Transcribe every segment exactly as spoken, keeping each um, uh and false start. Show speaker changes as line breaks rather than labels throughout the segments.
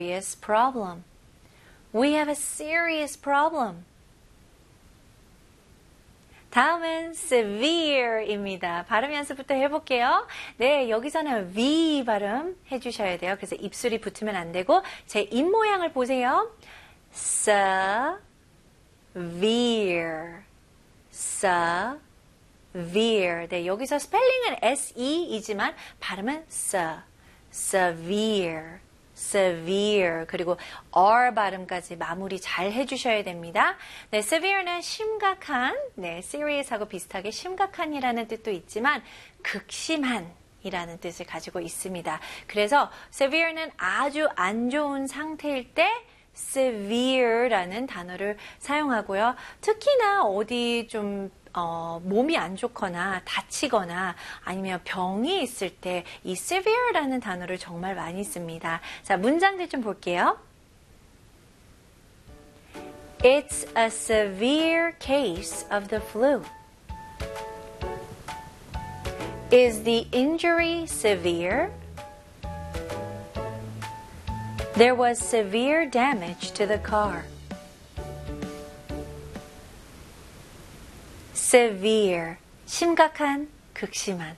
serious problem. We have a serious problem. 다음은 severe입니다. 발음 연습부터 해볼게요. 네, 여기서는 V 발음 해주셔야 돼요. 그래서 입술이 붙으면 안 되고 제 입 모양을 보세요. severe, severe. 네, 여기서 스펠링은 S-E이지만 발음은 se, severe. severe 그리고 R 발음까지 마무리 잘 해주셔야 됩니다. 네, severe는 심각한, 네, serious하고 비슷하게 심각한이라는 뜻도 있지만 극심한 이라는 뜻을 가지고 있습니다. 그래서 severe는 아주 안 좋은 상태일 때 severe라는 단어를 사용하고요. 특히나 어디 좀 어, 몸이 안 좋거나 다치거나 아니면 병이 있을 때 이 severe라는 단어를 정말 많이 씁니다. 자, 문장들 좀 볼게요. It's a severe case of the flu. Is the injury severe? There was severe damage to the car. severe, 심각한, 극심한.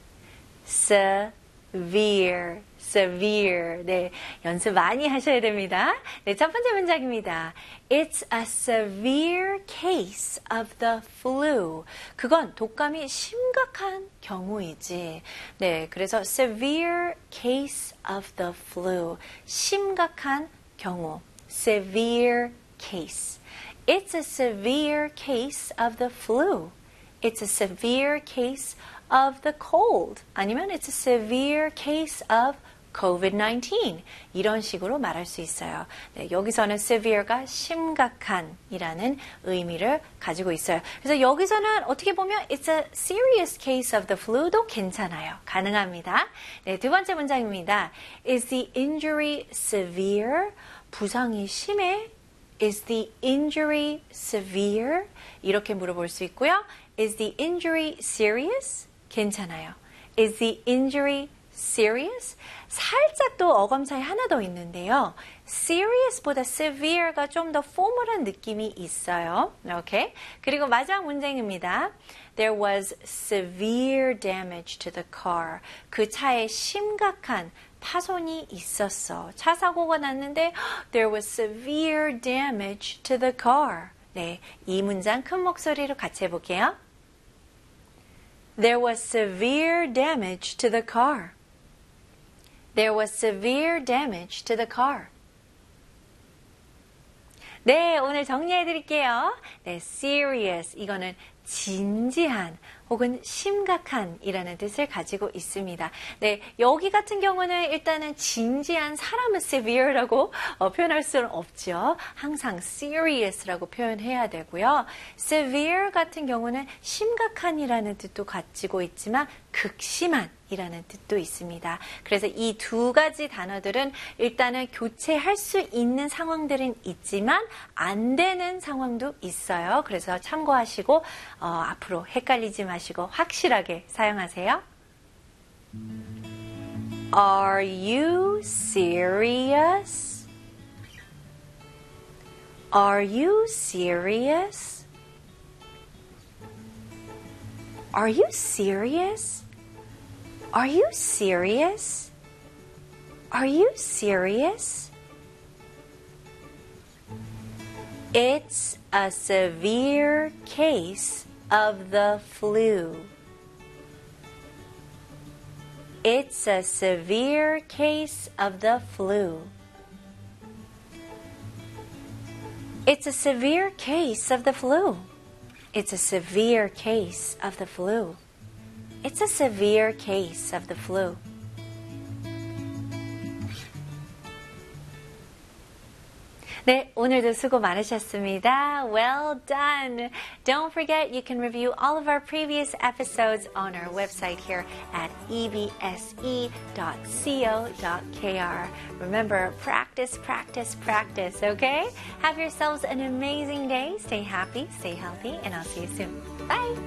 severe, severe. 네, 연습 많이 하셔야 됩니다. 네, 첫 번째 문장입니다. It's a severe case of the flu. 그건 독감이 심각한 경우이지. 네, 그래서 severe case of the flu. 심각한 경우. severe case. It's a severe case of the flu. It's a severe case of the cold. 아니면 it's a severe case of 코비드 나인틴. 이런 식으로 말할 수 있어요. 네, 여기서는 severe가 심각한 이라는 의미를 가지고 있어요. 그래서 여기서는 어떻게 보면 it's a serious case of the flu도 괜찮아요. 가능합니다. 네, 두 번째 문장입니다. Is the injury severe? 부상이 심해? Is the injury severe? 이렇게 물어볼 수 있고요. Is the injury serious? 괜찮아요. Is the injury serious? 살짝 또 어감 차이 하나 더 있는데요. serious보다 severe가 좀 더 포멀한 느낌이 있어요. 오케이? 그리고 마지막 문장입니다. There was severe damage to the car. 그 차에 심각한 파손이 있었어. 차 사고가 났는데 There was severe damage to the car. 네, 이 문장 큰 목소리로 같이 해볼게요. There was severe damage to the car. There was severe damage to the car. 네, 오늘 정리해 드릴게요. 네, serious. 이거는 진지한 혹은 심각한 이라는 뜻을 가지고 있습니다. 네, 여기 같은 경우는 일단은 진지한 사람을 severe라고 어, 표현할 수는 없죠. 항상 serious라고 표현해야 되고요. severe 같은 경우는 심각한이라는 뜻도 가지고 있지만 극심한 이라는 뜻도 있습니다. 그래서 이 두 가지 단어들은 일단은 교체할 수 있는 상황들은 있지만 안 되는 상황도 있어요. 그래서 참고하시고 어, 앞으로 헷갈리지 마시고 확실하게 사용하세요. Are you serious? Are you serious? Are you serious? Are you serious? Are you serious? It's a severe case of the flu. It's a severe case of the flu. It's a severe case of the flu. It's a severe case of the flu. It's a severe case of the flu. 네, 오늘도 수고 많으셨습니다. Well done. Don't forget you can review all of our previous episodes on our website here at e b s e dot co dot k r. Remember, practice, practice, practice, okay? Have yourselves an amazing day. Stay happy, stay healthy, and I'll see you soon. Bye.